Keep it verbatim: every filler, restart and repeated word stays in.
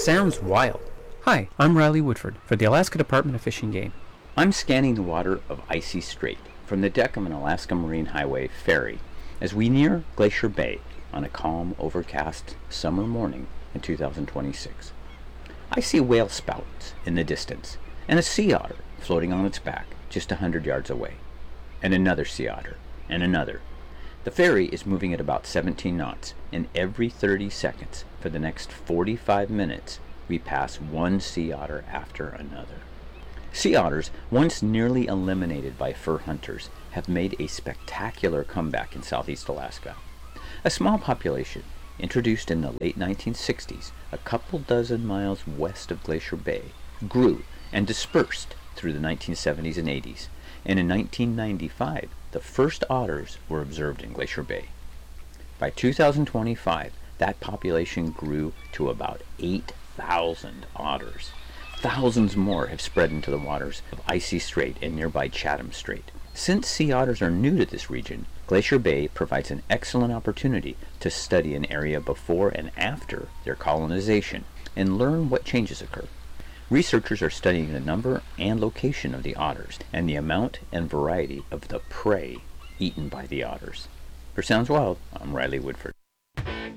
Sounds wild. Hi, I'm Riley Woodford for the Alaska Department of Fish and Game. I'm scanning the water of Icy Strait from the deck of an Alaska Marine Highway ferry as we near Glacier Bay on a calm, overcast summer morning in two thousand twenty-six. I see whale spouts in the distance and a sea otter floating on its back just a hundred yards away, and another sea otter, and another. The ferry is moving at about seventeen knots, and every thirty seconds for the next forty-five minutes we pass one sea otter after another. Sea otters, once nearly eliminated by fur hunters, have made a spectacular comeback in southeast Alaska. A small population, introduced in the late nineteen sixties, a couple dozen miles west of Glacier Bay, grew and dispersed through the nineteen seventies and eighties, and in nineteen ninety-five the first otters were observed in Glacier Bay. By two thousand twenty-five, that population grew to about eight thousand otters. Thousands more have spread into the waters of Icy Strait and nearby Chatham Strait. Since sea otters are new to this region, Glacier Bay provides an excellent opportunity to study an area before and after their colonization and learn what changes occur. Researchers are studying the number and location of the otters and the amount and variety of the prey eaten by the otters. For Sounds Wild, I'm Riley Woodford.